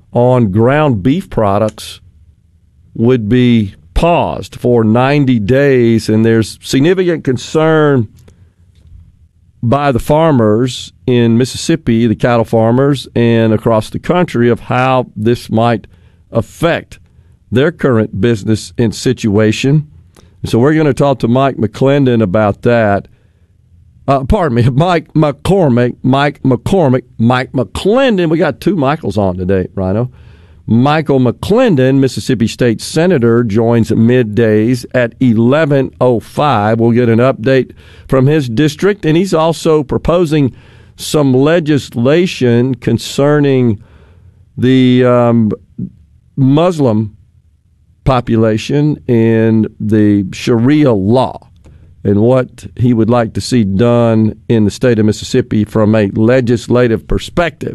on ground beef products would be paused for 90 days, and there's significant concern by the farmers in Mississippi, the cattle farmers, and across the country of how this might affect their current business and situation. So we're going to talk to Mike McClendon about that. Mike McCormick. Mike McClendon. We got two Michaels on today, Rhino. Michael McClendon, Mississippi State Senator, joins middays at 11:05. We'll get an update from his district, and he's also proposing some legislation concerning the Muslim population and the Sharia law and what he would like to see done in the state of Mississippi from a legislative perspective.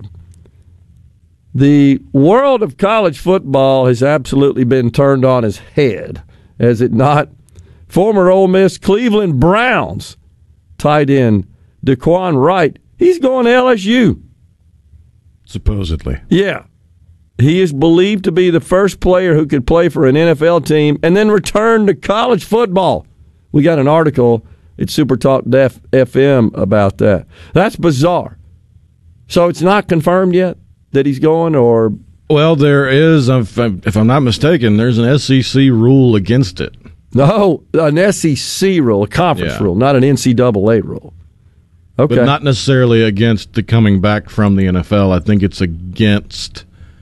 The world of college football has absolutely been turned on its head, has it not? Former Ole Miss Cleveland Browns tight end Daquan Wright, he's going to LSU. Supposedly. Yeah. He is believed to be the first player who could play for an NFL team and then return to college football. We got an article at SuperTalk FM about that. That's bizarre. So it's not confirmed yet that he's going, or? Well, there is, if I'm not mistaken, there's an SEC rule against it. No, an SEC rule, a conference rule, not an NCAA rule. Okay. But not necessarily against the coming back from the NFL. I think it's against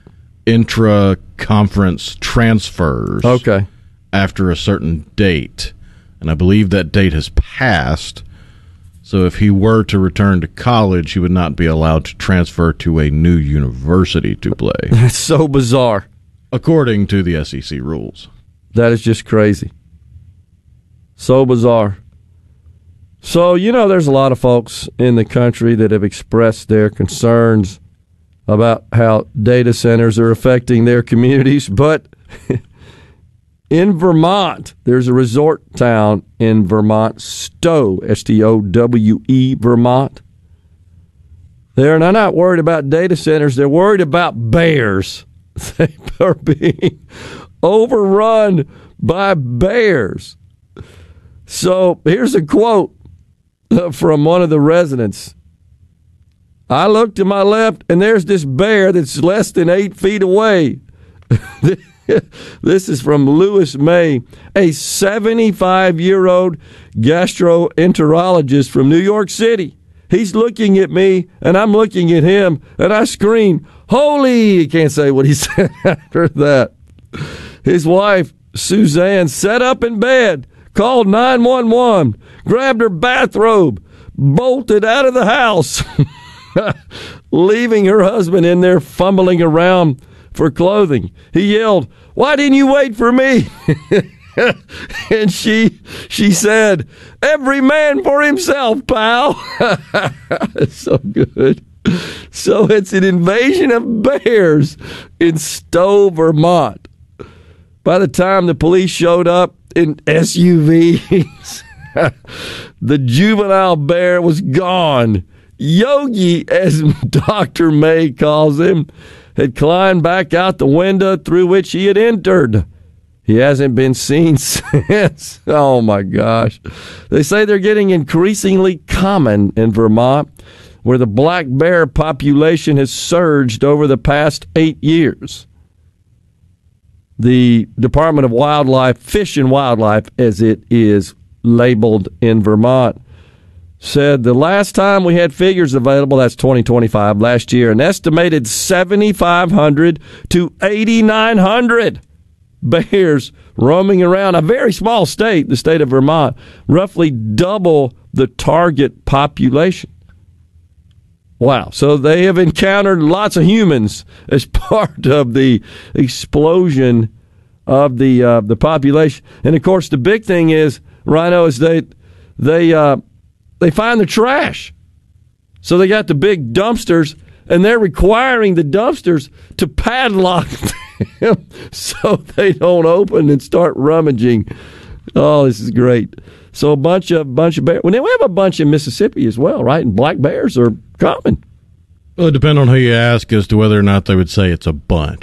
intra-conference transfers after a certain date. And I believe that date has passed. So if he were to return to college, he would not be allowed to transfer to a new university to play. That's so bizarre. According to the SEC rules. That is just crazy. So bizarre. So, there's a lot of folks in the country that have expressed their concerns about how data centers are affecting their communities, but in Vermont, there's a resort town in Vermont, Stowe, Stowe, Vermont. They're not worried about data centers. They're worried about bears. They are being overrun by bears. So here's a quote from one of the residents. I look to my left, and there's this bear that's less than 8 feet away. This is from Lewis May, a 75-year-old gastroenterologist from New York City. He's looking at me, and I'm looking at him, and I scream, "Holy!" He can't say what he said after that. His wife, Suzanne, sat up in bed, called 911, grabbed her bathrobe, bolted out of the house, leaving her husband in there fumbling around for clothing. He yelled, "Why didn't you wait for me?" And she said, "Every man for himself, pal." It's so good. So it's an invasion of bears in Stowe, Vermont. By the time the police showed up in SUVs, the juvenile bear was gone. Yogi, as Dr. May calls him, had climbed back out the window through which he had entered. He hasn't been seen since. Oh, my gosh. They say they're getting increasingly common in Vermont, where the black bear population has surged over the past 8 years. The Department of Wildlife, Fish and Wildlife, as it is labeled in Vermont, said the last time we had figures available, that's 2025, last year, an estimated 7,500 to 8,900 bears roaming around a very small state, the state of Vermont, roughly double the target population. Wow. So they have encountered lots of humans as part of the explosion of the population. And, of course, the big thing is, Rhino, is they find the trash. So they got the big dumpsters, and they're requiring the dumpsters to padlock them so they don't open and start rummaging. Oh, this is great. So a bunch of bears. Well, we have a bunch in Mississippi as well, right? And black bears are common. Well, it depends on who you ask as to whether or not they would say it's a bunch.